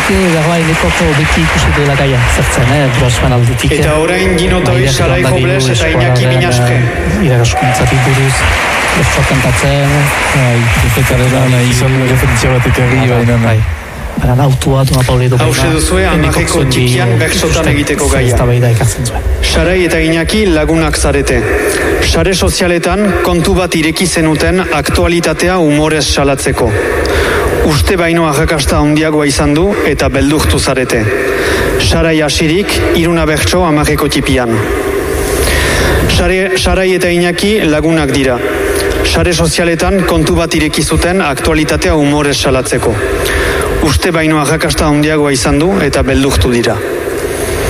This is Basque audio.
nuke dagoenekoko beti ikusi duela gaia zertzen, Brosman aldetik. Eta orain Ginotoi, Sarai Jobles eta Iñaki Minaske. Irakaskuntzari buruz, kantatzen, prefetarela nahi izan referentzia batek erri baina. Baina autua Dona Paula edo. Hauze duzue, Amarreko txikian bertsotan egiteko gaia. Sarai eta Iñaki lagunak zarete. Sare sozialetan kontu bat ireki zenuten aktualitatea humorez salatzeko. Uste baino arrakasta handiagoa izan du eta beldurtu zarete. Sarai hasirik, 3 bertso Amarreko tipian. Sarai eta Iñaki lagunak dira. Sare sozialetan kontu bat ireki zuten aktualitatea humorez salatzeko. Uste baino arrakasta handiagoa izan du eta beldurtu dira.